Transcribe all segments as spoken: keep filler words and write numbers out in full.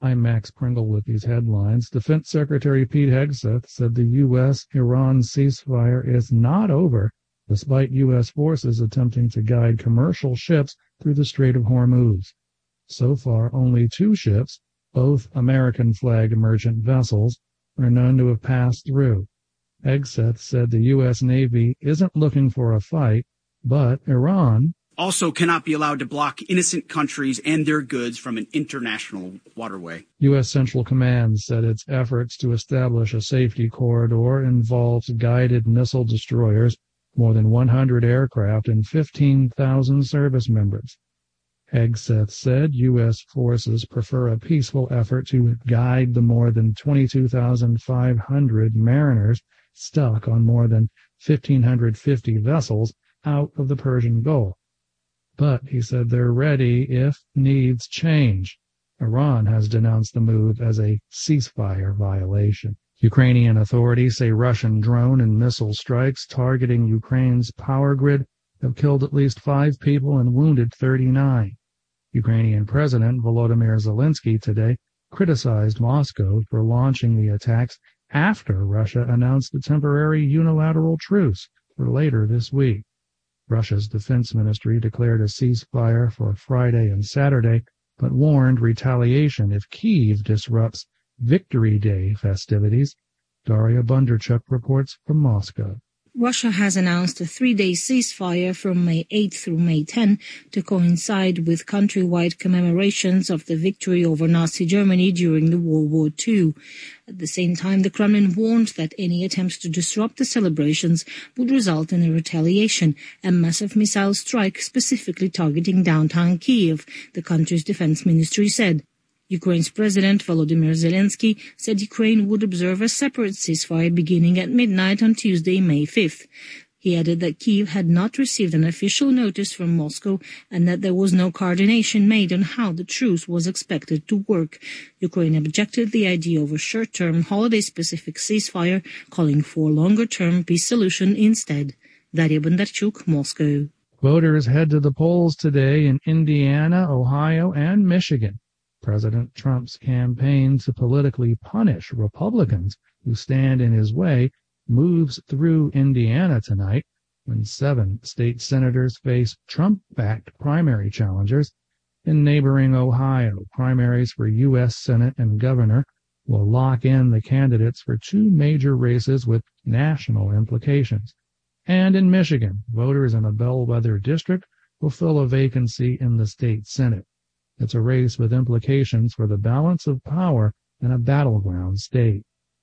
I'm Max Pringle with these headlines. Defense Secretary Pete Hegseth said the U S Iran ceasefire is not over, despite U S forces attempting to guide commercial ships through the Strait of Hormuz. So far, only two ships, both American-flagged merchant vessels, are known to have passed through. Hegseth said the U S Navy isn't looking for a fight, but Iran also cannot be allowed to block innocent countries and their goods from an international waterway. U S Central Command said its efforts to establish a safety corridor involves guided missile destroyers, more than one hundred aircraft, and fifteen thousand service members. Hegseth said U S forces prefer a peaceful effort to guide the more than twenty-two thousand five hundred mariners stuck on more than one thousand five hundred fifty vessels out of the Persian Gulf. But he said they're ready if needs change. Iran has denounced the move as a ceasefire violation. Ukrainian authorities say Russian drone and missile strikes targeting Ukraine's power grid have killed at least five people and wounded thirty-nine. Ukrainian President Volodymyr Zelensky today criticized Moscow for launching the attacks after Russia announced a temporary unilateral truce for later this week. Russia's defense ministry declared a ceasefire for Friday and Saturday, but warned retaliation if Kyiv disrupts Victory Day festivities. Daria Bunderchuk reports from Moscow. Russia has announced a three-day ceasefire from May eighth through May tenth to coincide with countrywide commemorations of the victory over Nazi Germany during the World War Two. At the same time, the Kremlin warned that any attempts to disrupt the celebrations would result in a retaliation, a massive missile strike specifically targeting downtown Kyiv, the country's defense ministry said. Ukraine's President Volodymyr Zelensky said Ukraine would observe a separate ceasefire beginning at midnight on Tuesday, May fifth. He added that Kyiv had not received an official notice from Moscow and that there was no coordination made on how the truce was expected to work. Ukraine objected the idea of a short-term, holiday-specific ceasefire, calling for a longer-term peace solution instead. Daria Bondarchuk, Moscow. Voters head to the polls today in Indiana, Ohio, and Michigan. President Trump's campaign to politically punish Republicans who stand in his way moves through Indiana tonight when seven state senators face Trump-backed primary challengers. In neighboring Ohio, primaries for U S Senate and governor will lock in the candidates for two major races with national implications. And in Michigan, voters in a bellwether district will fill a vacancy in the state Senate. It's a race with implications for the balance of power in a battleground state.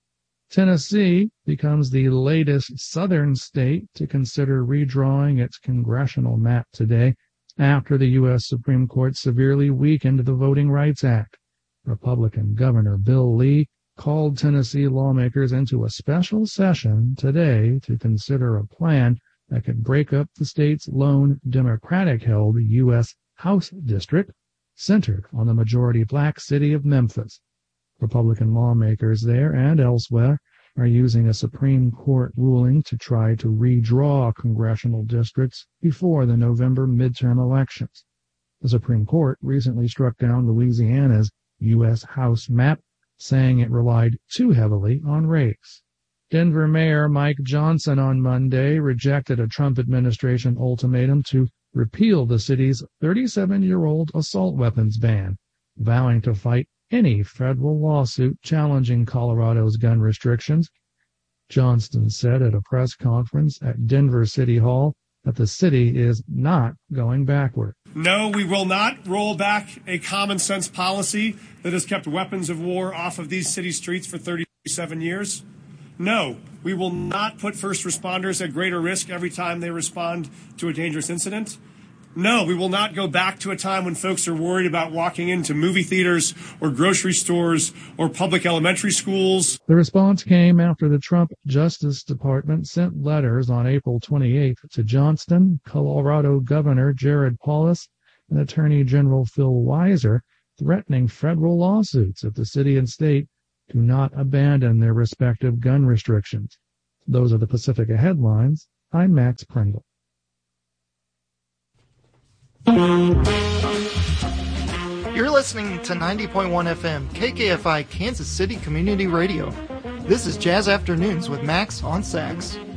Tennessee becomes the latest southern state to consider redrawing its congressional map today after the U S Supreme Court severely weakened the Voting Rights Act. Republican Governor Bill Lee called Tennessee lawmakers into a special session today to consider a plan that could break up the state's lone Democratic-held U S House district, centered on the majority-black city of Memphis. Republican lawmakers there and elsewhere are using a Supreme Court ruling to try to redraw congressional districts before the November midterm elections. The Supreme Court recently struck down Louisiana's U S House map, saying it relied too heavily on race. Denver Mayor Mike Johnson on Monday rejected a Trump administration ultimatum to repeal the city's thirty-seven-year-old assault weapons ban, vowing to fight any federal lawsuit challenging Colorado's gun restrictions. Johnston said at a press conference at Denver City Hall that the city is not going backward. No, we will not roll back a common-sense policy that has kept weapons of war off of these city streets for thirty-seven years. No, we will not put first responders at greater risk every time they respond to a dangerous incident. No, we will not go back to a time when folks are worried about walking into movie theaters or grocery stores or public elementary schools. The response came after the Trump Justice Department sent letters on April twenty-eighth to Johnston, Colorado Governor Jared Polis, and Attorney General Phil Weiser, threatening federal lawsuits if the city and state do not abandon their respective gun restrictions. Those are the Pacifica headlines. I'm Max Pringle. You're listening to ninety point one F M, K K F I, Kansas City Community Radio. This is Jazz Afternoons with Max on sax.